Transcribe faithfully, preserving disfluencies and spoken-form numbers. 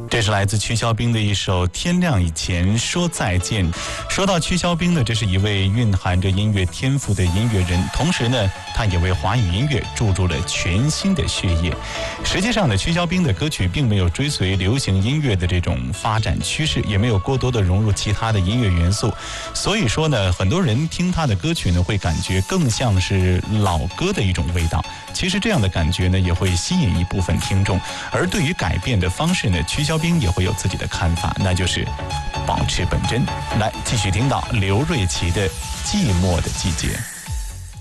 这是来自曲小冰的一首《天亮以前说再见》。说到曲小冰呢，这是一位蕴含着音乐天赋的音乐人，同时呢，他也为华语音乐注入了全新的血液。实际上呢，曲小冰的歌曲并没有追随流行音乐的这种发展趋势，也没有过多的融入其他的音乐元素，所以说呢，很多人听他的歌曲呢，会感觉更像是老歌的一种味道。其实这样的感觉呢，也会吸引一部分听众。而对于改变的方式呢，曲小冰也会有自己的看法，那就是保持本真。来，继续听到刘瑞琦的《寂寞的季节》。